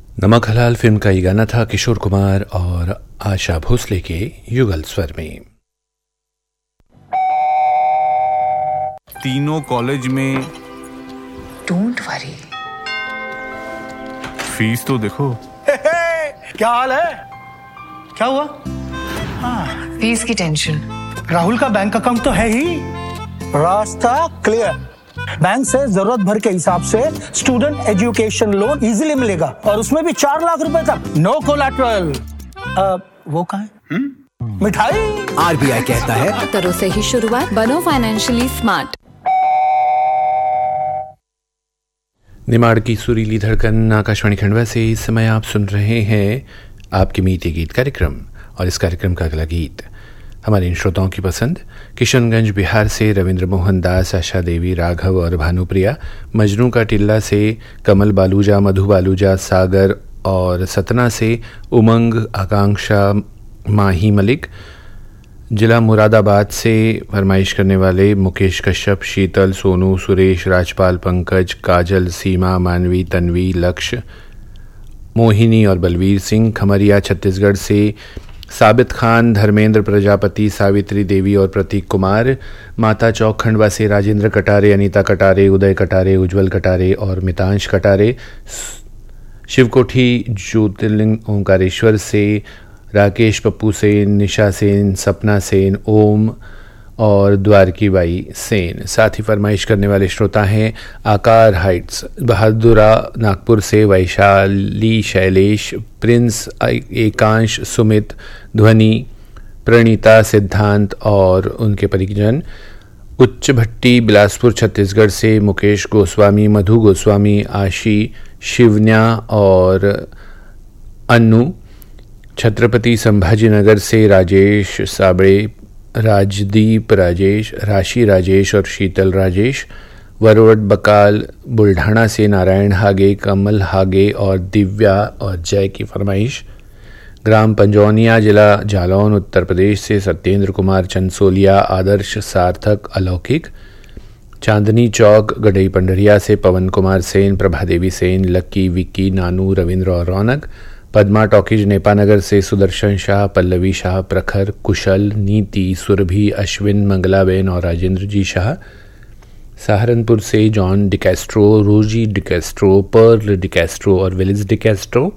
नमक हलाल फिल्म का ये गाना था किशोर कुमार और आशा भोसले के युगल स्वर में। तीनों कॉलेज में डोंट वरी, फीस तो देखो। क्या हाल है? क्या हुआ? फीस की टेंशन। राहुल का बैंक अकाउंट तो है ही, रास्ता क्लियर। बैंक से जरूरत भर के हिसाब से स्टूडेंट एजुकेशन लोन इजीली मिलेगा और उसमें भी 4 लाख रुपए तक, नो कोलैटरल। वो कहाँ है? मिठाई। आरबीआई कहता है करो सही शुरुआत, बनो फाइनेंशियली स्मार्ट। निमाड़ की सुरीली धड़कन आकाशवाणी खंडवा से इस समय आप सुन रहे हैं आपके मीठे गीत कार्यक्रम। और इस कार्यक्रम का अगला गीत हमारे इन श्रोताओं की पसंद किशनगंज बिहार से रविंद्र मोहन दास, आशा देवी, राघव और भानुप्रिया, मजनू का टिल्ला से कमल बालूजा, मधु बालूजा, सागर और सतना से उमंग, आकांक्षा, माही मलिक, जिला मुरादाबाद से फरमाइश करने वाले मुकेश कश्यप, शीतल, सोनू, सुरेश, राजपाल, पंकज, काजल, सीमा, मानवी, तन्वी, लक्ष्य, मोहिनी और बलवीर सिंह, खमरिया छत्तीसगढ़ से साबित खान, धर्मेंद्र प्रजापति, सावित्री देवी और प्रतीक कुमार, माता चौक खंडवा से राजेंद्र कटारे, अनीता कटारे, उदय कटारे, उज्जवल कटारे और मितांश कटारे, शिवकोठी ज्योतिर्लिंग ओंकारेश्वर से राकेश पप्पू सेन, निशा सेन, सपना सेन, ओम और द्वारकीबाई सेन। साथ ही फरमाइश करने वाले श्रोता हैं आकार हाइट्स, बहादुरा नागपुर से वैशाली, शैलेश, प्रिंस, एकांश, सुमित, ध्वनि, प्रणीता, सिद्धांत और उनके परिजन, उच्च भट्टी बिलासपुर छत्तीसगढ़ से मुकेश गोस्वामी, मधु गोस्वामी, आशी, शिवन्या और अन्नू, छत्रपति संभाजीनगर से राजेश साबड़े, राजदीप राजेश, राशि राजेश और शीतल राजेश, वरवट बकाल बुल्ढाणा से नारायण हागे, कमल हागे और दिव्या और जय की फरमाइश, ग्राम पंजौनिया, जिला जालौन, उत्तर प्रदेश से सत्येंद्र कुमार चंदसोलिया, आदर्श, सार्थक, अलौकिक, चांदनी चौक गडई पंडरिया से पवन कुमार सेन, प्रभा देवी सेन, लक्की, विक्की, नानू, रविंद्र और रौनक, पद्मा टॉकीज नेपानगर से सुदर्शन शाह, पल्लवी शाह, प्रखर, कुशल, नीति, सुरभि, अश्विन, मंगलाबेन और राजेंद्र जी शाह, सहारनपुर से जॉन डिकैस्ट्रो, रोजी डिकैस्ट्रो, पर्ल डिकैस्ट्रो और विलिस डिकैस्ट्रो,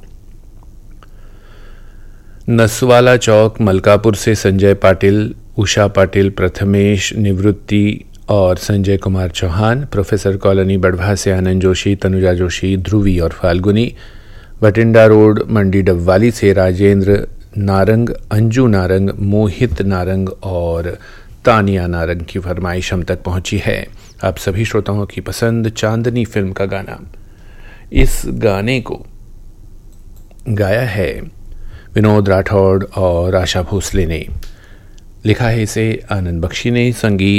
नसवाला चौक मलकापुर से संजय पाटिल, उषा पाटिल, प्रथमेश, निवृत्ति और संजय कुमार चौहान, प्रोफेसर कॉलोनी बड़भा से आनंद जोशी, तनुजा जोशी, ध्रुवी और फाल्गुनी, बटिंडा रोड मंडी डबवाली से राजेंद्र नारंग, अंजू नारंग, मोहित नारंग और तानिया नारंग की फरमाइश हम तक पहुंची है। आप सभी श्रोताओं की पसंद चांदनी फिल्म का गाना। इस गाने को गाया है विनोद राठौड़ और आशा भोसले ने, लिखा है इसे आनंद बख्शी ने, संगीत